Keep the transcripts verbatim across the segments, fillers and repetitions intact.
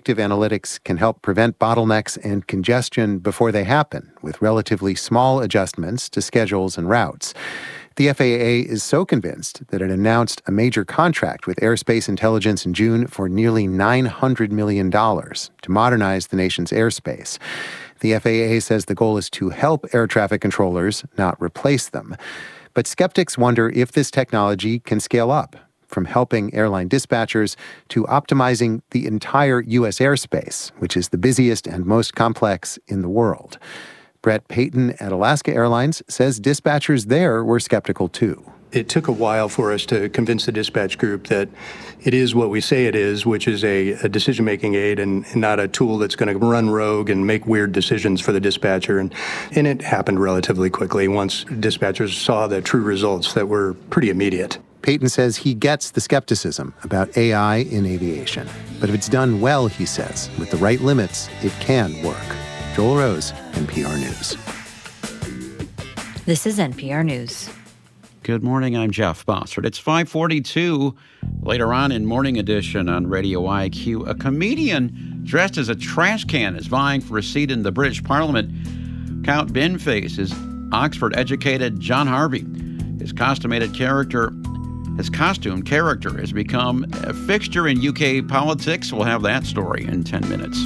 predictive analytics can help prevent bottlenecks and congestion before they happen, with relatively small adjustments to schedules and routes. The F A A is so convinced that it announced a major contract with Airspace Intelligence in June for nearly nine hundred million dollars to modernize the nation's airspace. The F A A says the goal is to help air traffic controllers, not replace them. But skeptics wonder if this technology can scale up, from helping airline dispatchers to optimizing the entire U S airspace, which is the busiest and most complex in the world. Brett Payton at Alaska Airlines says dispatchers there were skeptical too. It took a while for us to convince the dispatch group that it is what we say it is, which is a, a decision-making aid and, and not a tool that's going to run rogue and make weird decisions for the dispatcher. And, and it happened relatively quickly once dispatchers saw the true results that were pretty immediate. Payton says he gets the skepticism about A I in aviation. But if it's done well, he says, with the right limits, it can work. Joel Rose, N P R News. This is N P R News. Good morning, I'm Jeff Bossert. It's five forty-two. Later on in Morning Edition on Radio I Q, a comedian dressed as a trash can is vying for a seat in the British Parliament. Count Binface is Oxford-educated John Harvey. His costumated character, his costume character has become a fixture in U K politics. We'll have that story in ten minutes.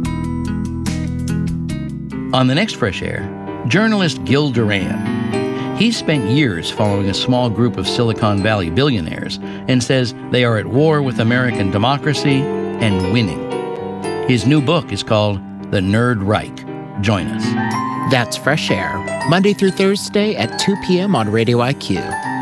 On the next Fresh Air, journalist Gil Duran. He's spent years following a small group of Silicon Valley billionaires and says they are at war with American democracy and winning. His new book is called The Nerd Reich. Join us. That's Fresh Air, Monday through Thursday at two p.m. on Radio I Q.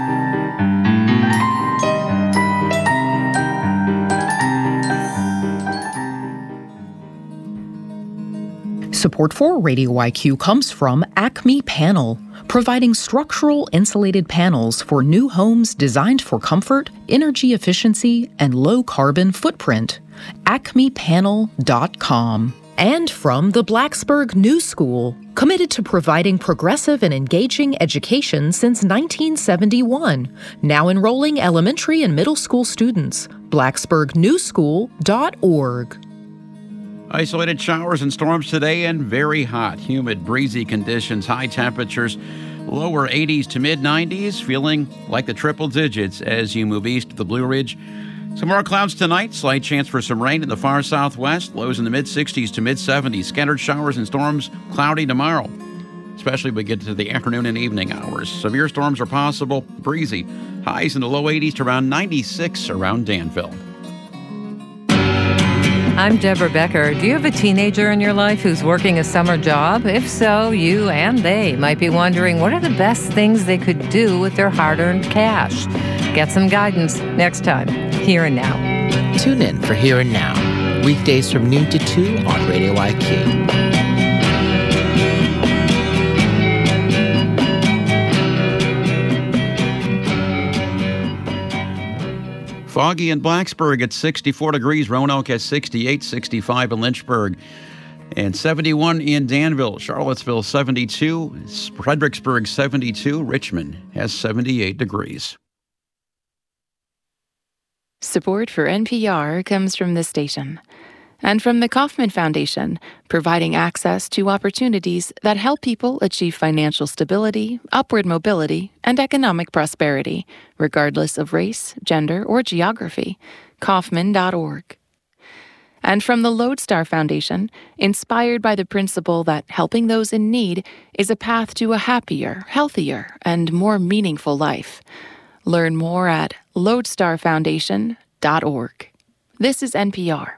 Support for Radio I Q comes from Acme Panel, providing structural insulated panels for new homes designed for comfort, energy efficiency, and low carbon footprint. acme panel dot com. And from the Blacksburg New School, committed to providing progressive and engaging education since nineteen seventy-one. Now enrolling elementary and middle school students. blacksburg new school dot org. Isolated showers and storms today and very hot, humid, breezy conditions, high temperatures, lower eighties to mid nineties, feeling like the triple digits as you move east to the Blue Ridge. Some more clouds tonight, slight chance for some rain in the far southwest, lows in the mid sixties to mid seventies, scattered showers and storms cloudy tomorrow, especially when we get to the afternoon and evening hours. Severe storms are possible, breezy, highs in the low eighties to around ninety-six around Danville. I'm Deborah Becker. Do you have a teenager in your life who's working a summer job? If so, you and they might be wondering what are the best things they could do with their hard-earned cash. Get some guidance next time, Here and Now. Tune in for Here and Now, weekdays from noon to two on Radio I Q. Foggy in Blacksburg at sixty-four degrees, Roanoke has sixty-eight, sixty-five in Lynchburg, and seventy-one in Danville, Charlottesville seventy-two, Fredericksburg seventy-two, Richmond has seventy-eight degrees. Support for N P R comes from this station and from the Kauffman Foundation, providing access to opportunities that help people achieve financial stability, upward mobility, and economic prosperity, regardless of race, gender, or geography. Kauffman dot org. And from the Lodestar Foundation, inspired by the principle that helping those in need is a path to a happier, healthier, and more meaningful life. Learn more at lodestar foundation dot org. This is N P R.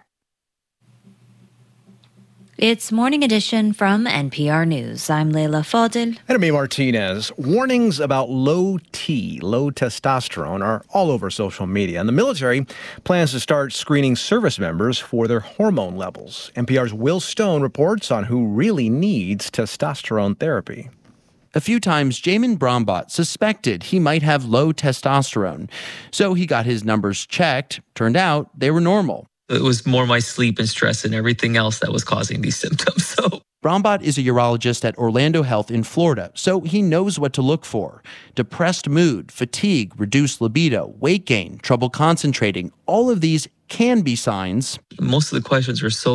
It's Morning Edition from N P R News. I'm Leila Fadil. And me, Martinez. Warnings about low T, low testosterone, are all over social media. And the military plans to start screening service members for their hormone levels. N P R's Will Stone reports on who really needs testosterone therapy. A few times, Jamin Brombaugh suspected he might have low testosterone. So he got his numbers checked. Turned out they were normal. It was more my sleep and stress and everything else that was causing these symptoms. So Brombaugh is a urologist at Orlando Health in Florida, so he knows what to look for. Depressed mood, fatigue, reduced libido, weight gain, trouble concentrating, all of these can be signs. Most of the questions were so